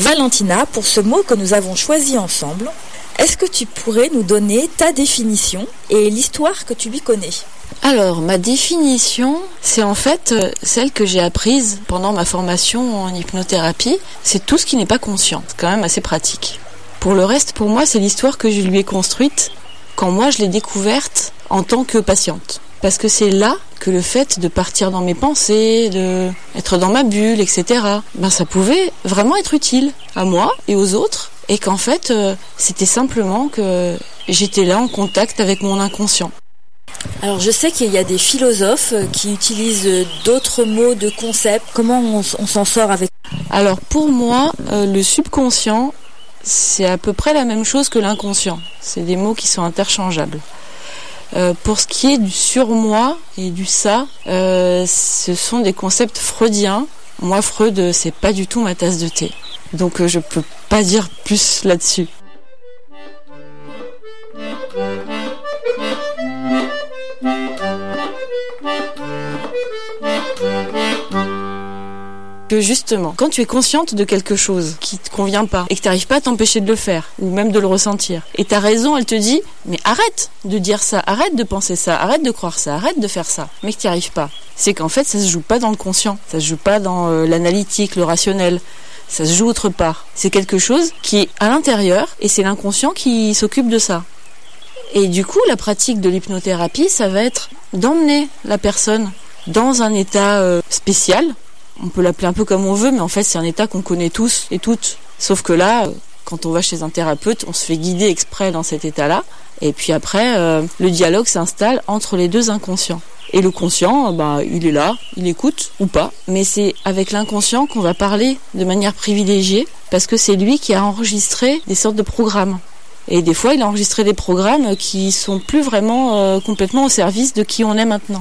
Valentina, pour ce mot que nous avons choisi ensemble, est-ce que tu pourrais nous donner ta définition et l'histoire que tu lui connais ? Alors, ma définition, c'est en fait celle que j'ai apprise pendant ma formation en hypnothérapie. C'est tout ce qui n'est pas conscient. C'est quand même assez pratique. Pour le reste, pour moi, c'est l'histoire que je lui ai construite quand moi je l'ai découverte en tant que patiente. Parce que c'est là que le fait de partir dans mes pensées, d'être dans ma bulle, etc., ça pouvait vraiment être utile à moi et aux autres. Et qu'en fait, c'était simplement que j'étais là en contact avec mon inconscient. Alors je sais qu'il y a des philosophes qui utilisent d'autres mots, de concepts. Comment on s'en sort avec ? Alors pour moi, le subconscient, c'est à peu près la même chose que l'inconscient. C'est des mots qui sont interchangeables. Pour ce qui est du surmoi et du ça, ce sont des concepts freudiens. Moi, Freud, c'est pas du tout ma tasse de thé. Donc je peux pas dire plus là-dessus. Que justement, quand tu es consciente de quelque chose qui te convient pas et que tu n'arrives pas à t'empêcher de le faire ou même de le ressentir, et ta raison elle te dit mais arrête de dire ça, arrête de penser ça, arrête de croire ça, arrête de faire ça, mais que tu n'y arrives pas, c'est qu'en fait ça se joue pas dans le conscient, ça se joue pas dans l'analytique, le rationnel, ça se joue autre part. C'est quelque chose qui est à l'intérieur et c'est l'inconscient qui s'occupe de ça. Et du coup la pratique de l'hypnothérapie, ça va être d'emmener la personne dans un état spécial. On peut l'appeler un peu comme on veut, mais en fait, c'est un état qu'on connaît tous et toutes. Sauf que là, quand on va chez un thérapeute, on se fait guider exprès dans cet état-là. Et puis après, le dialogue s'installe entre les deux inconscients. Et le conscient, il est là, il écoute ou pas. Mais c'est avec l'inconscient qu'on va parler de manière privilégiée, parce que c'est lui qui a enregistré des sortes de programmes. Et des fois, il a enregistré des programmes qui sont plus vraiment complètement au service de qui on est maintenant.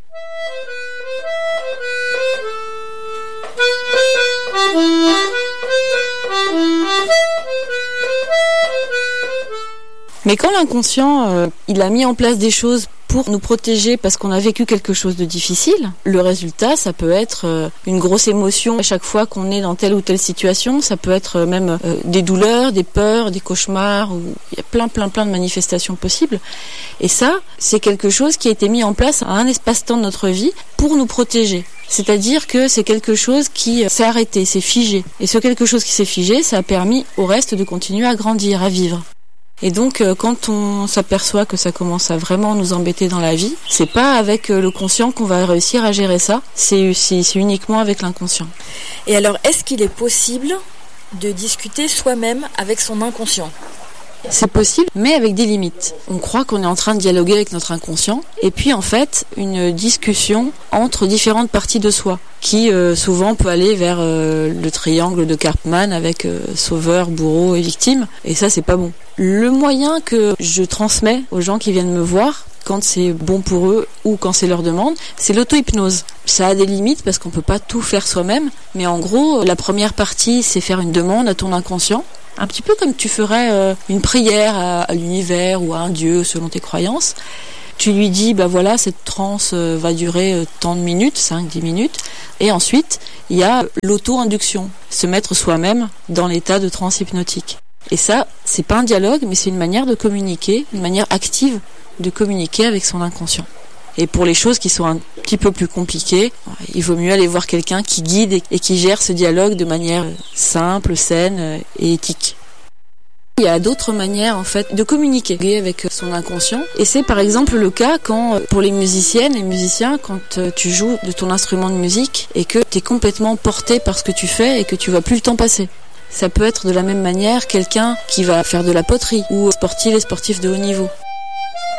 Mais quand l'inconscient, il a mis en place des choses pour nous protéger parce qu'on a vécu quelque chose de difficile, le résultat, ça peut être une grosse émotion à chaque fois qu'on est dans telle ou telle situation. Ça peut être même des douleurs, des peurs, des cauchemars. Il y a plein de manifestations possibles. Et ça, c'est quelque chose qui a été mis en place à un espace-temps de notre vie pour nous protéger. C'est-à-dire que c'est quelque chose qui s'est arrêté, s'est figé. Et ce quelque chose qui s'est figé, ça a permis au reste de continuer à grandir, à vivre. Et donc, quand on s'aperçoit que ça commence à vraiment nous embêter dans la vie, c'est pas avec le conscient qu'on va réussir à gérer ça, c'est uniquement avec l'inconscient. Et alors, est-ce qu'il est possible de discuter soi-même avec son inconscient ? C'est possible, mais avec des limites. On croit qu'on est en train de dialoguer avec notre inconscient, et puis en fait, une discussion entre différentes parties de soi, qui souvent peut aller vers le triangle de Karpman avec sauveur, bourreau et victime, et ça c'est pas bon. Le moyen que je transmets aux gens qui viennent me voir, quand c'est bon pour eux ou quand c'est leur demande, c'est l'auto-hypnose. Ça a des limites parce qu'on peut pas tout faire soi-même, mais en gros, la première partie, c'est faire une demande à ton inconscient, un petit peu comme tu ferais une prière à l'univers ou à un dieu selon tes croyances. Tu lui dis, voilà, cette transe va durer tant de minutes, 5-10 minutes. Et ensuite, il y a l'auto-induction, se mettre soi-même dans l'état de transe hypnotique. Et ça, c'est pas un dialogue, mais c'est une manière de communiquer, une manière active de communiquer avec son inconscient. Et pour les choses qui sont un petit peu plus compliquées, il vaut mieux aller voir quelqu'un qui guide et qui gère ce dialogue de manière simple, saine et éthique. Il y a d'autres manières en fait de communiquer avec son inconscient, et c'est par exemple le cas quand pour les musiciennes et musiciens, quand tu joues de ton instrument de musique et que tu es complètement porté par ce que tu fais et que tu vois plus le temps passer. Ça peut être de la même manière quelqu'un qui va faire de la poterie ou les sportifs de haut niveau.